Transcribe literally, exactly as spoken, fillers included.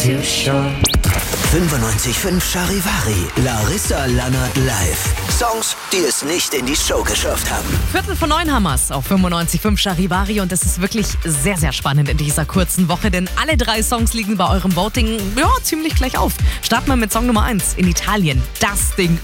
fünfundneunzig Komma fünf Charivari, Larissa Lannert live. Songs, die es nicht in die Show geschafft haben. Viertel von neun haben wir's auf fünfundneunzig Komma fünf Charivari und das ist wirklich sehr, sehr spannend in dieser kurzen Woche, denn alle drei Songs liegen bei eurem Voting ja ziemlich gleich auf. Starten wir mit Song Nummer eins in Italien. Das Ding